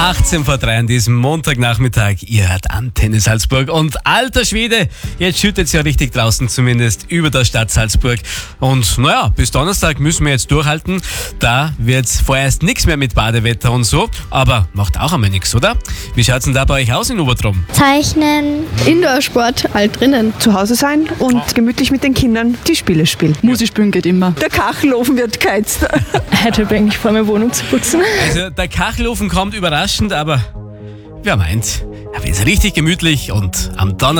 18 vor 3 an diesem Montagnachmittag. Ihr hört Antenne Salzburg. Und alter Schwede, jetzt schüttet es ja richtig draußen, zumindest über der Stadt Salzburg. Und naja, bis Donnerstag müssen wir jetzt durchhalten. Da wird's vorerst nichts mehr mit Badewetter und so. Aber macht auch einmal nichts, oder? Wie schaut's denn da bei euch aus in Obertrum? Zeichnen. Indoor-Sport, halt drinnen. Zu Hause sein und gemütlich mit den Kindern die Spiele spielen. Musik spielen geht immer. Der Kachelofen wird geheizt. Heute habe ich eigentlich vor, meine Wohnung zu putzen. Also der Kachelofen kommt überraschend, aber wer meint, er ist richtig gemütlich und am Donnerstag